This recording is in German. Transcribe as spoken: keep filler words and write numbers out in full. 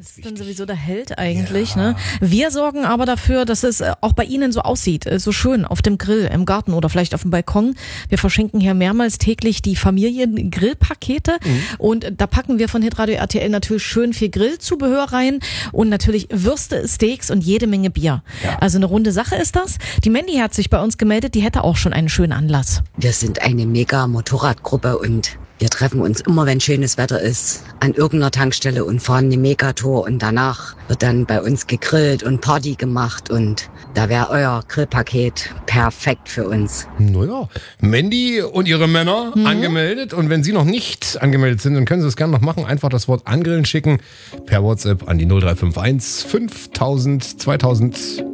Das ist dann sowieso der Held eigentlich, ja. ne? Wir sorgen aber dafür, dass es auch bei Ihnen so aussieht, so schön auf dem Grill, im Garten oder vielleicht auf dem Balkon. Wir verschenken hier mehrmals täglich die Familien-Grillpakete mhm. und da packen wir von Hitradio R T L natürlich schön viel Grillzubehör rein und natürlich Würste, Steaks und jede Menge Bier. Ja. Also eine runde Sache ist das. Die Mandy hat sich bei uns gemeldet, die hätte auch schon einen schönen Anlass. Wir sind eine mega Motorradgruppe und wir treffen uns immer, wenn schönes Wetter ist, an irgendeiner Tankstelle und fahren eine Megatour und danach wird dann bei uns gegrillt und Party gemacht und da wäre euer Grillpaket perfekt für uns. Naja, Mandy und ihre Männer mhm. angemeldet und wenn Sie noch nicht angemeldet sind, dann können Sie es gerne noch machen. Einfach das Wort angrillen schicken per WhatsApp an die null drei fünf eins fünftausend zweitausend